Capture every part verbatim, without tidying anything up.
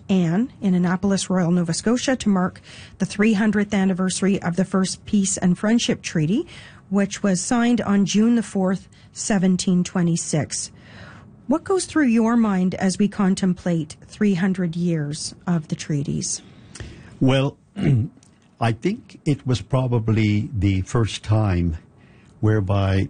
Anne in Annapolis Royal, Nova Scotia, to mark the three hundredth anniversary of the first Peace and Friendship Treaty, which was signed on June the fourth, seventeen twenty-six. What goes through your mind as we contemplate three hundred years of the treaties? Well, I think it was probably the first time whereby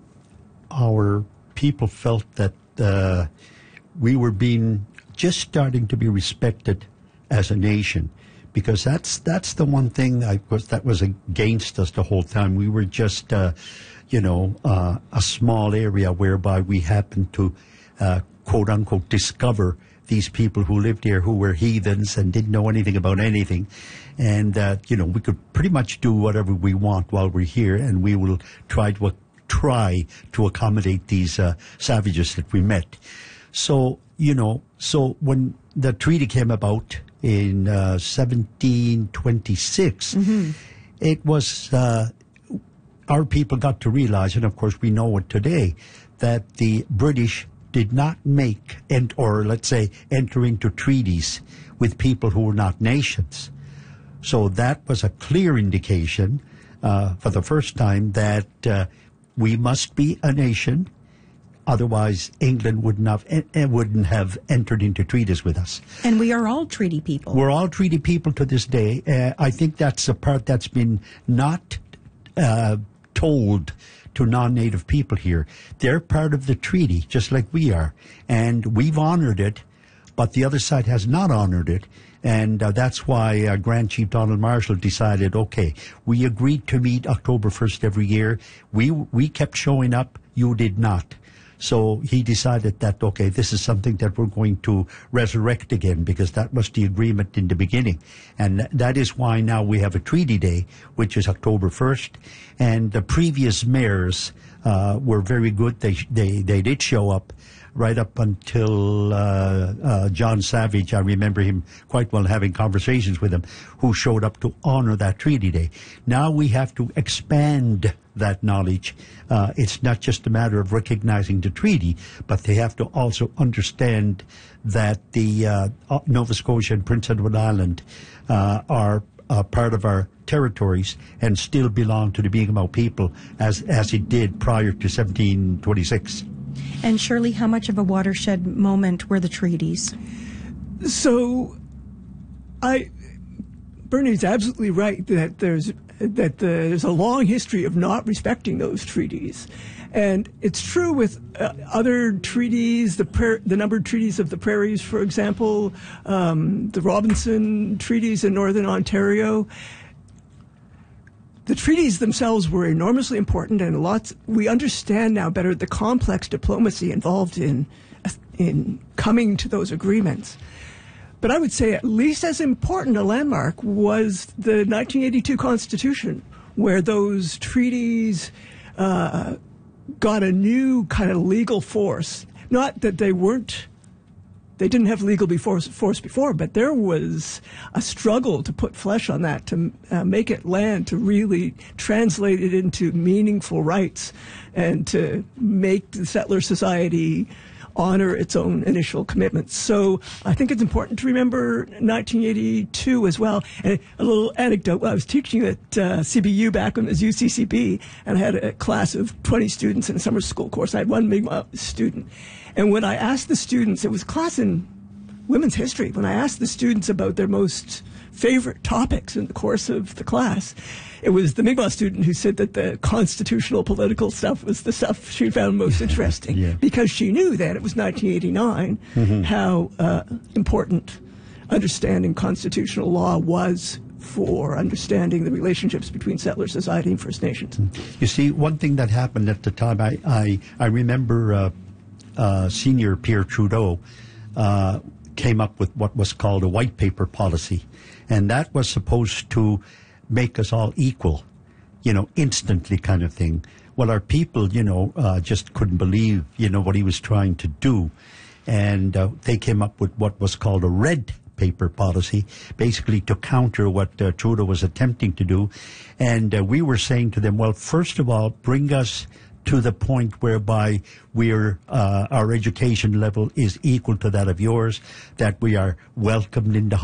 our people felt that uh, we were being just starting to be respected as a nation, because that's that's the one thing I was that was against us the whole time. We were just, uh, you know, uh, a small area whereby we happened to, uh, quote unquote, discover these people who lived here who were heathens and didn't know anything about anything. And, uh, you know, we could pretty much do whatever we want while we're here, and we will try to, uh, try to accommodate these uh, savages that we met. So, you know, so when the treaty came about in uh, seventeen twenty-six, mm-hmm. it was, uh, our people got to realize, and of course we know it today, that the British did not make, and or let's say, enter into treaties with people who were not nations. So that was a clear indication uh, for the first time that uh, we must be a nation. Otherwise, England wouldn't have, eh, wouldn't have entered into treaties with us. And we are all treaty people. We're all treaty people to this day. Uh, I think that's a part that's been not uh, told to non-native people here. They're part of the treaty, just like we are. And we've honored it, but the other side has not honored it. And uh, that's why uh, Grand Chief Donald Marshall decided, okay, we agreed to meet October first every year. We, we kept showing up. You did not. So he decided that, okay, this is something that we're going to resurrect again, because that was the agreement in the beginning. And that is why now we have a treaty day, which is October first. And the previous mayors uh, were very good. They, they, they did show up right up until uh, uh, John Savage. I remember him quite well, having conversations with him, who showed up to honor that treaty day. Now we have to expand that knowledge. Uh, it's not just a matter of recognizing the treaty, but they have to also understand that the uh, Nova Scotia and Prince Edward Island uh, are uh, part of our territories and still belong to the Mi'kmaq people, as as it did prior to seventeen twenty-six. And Shirley, how much of a watershed moment were the treaties? So, I, Bernie's absolutely right that there's that there's a long history of not respecting those treaties, and it's true with uh, other treaties, the pra- the numbered treaties of the prairies, for example, um, the Robinson treaties in Northern Ontario. The treaties themselves were enormously important, and lots. We understand now better the complex diplomacy involved in in coming to those agreements. But I would say at least as important a landmark was the nineteen eighty-two Constitution, where those treaties uh, got a new kind of legal force. Not that they weren't. They didn't have legal force, force before, but there was a struggle to put flesh on that, to uh, make it land, to really translate it into meaningful rights, and to make the settler society honor its own initial commitments. So I think it's important to remember nineteen eighty-two as well. And a little anecdote, I was teaching at uh, C B U back when it was U C C B, and I had a class of twenty students in a summer school course. I had one Mi'kmaq student. And when I asked the students, it was a class in women's history, when I asked the students about their most favorite topics in the course of the class, it was the Mi'kmaq student who said that the constitutional political stuff was the stuff she found most interesting, yeah. because she knew that it was nineteen eighty-nine, mm-hmm. how uh, important understanding constitutional law was for understanding the relationships between settler society and First Nations. You see, one thing that happened at the time, I, I, I remember uh, uh, Senior Pierre Trudeau uh, came up with what was called a white paper policy. And that was supposed to make us all equal, you know, instantly kind of thing. Well, our people, you know, uh, just couldn't believe, you know, what he was trying to do. And uh, they came up with what was called a red paper policy, basically to counter what uh, Trudeau was attempting to do. And uh, we were saying to them, well, first of all, bring us to the point whereby we're, uh, our education level is equal to that of yours, that we are welcomed in the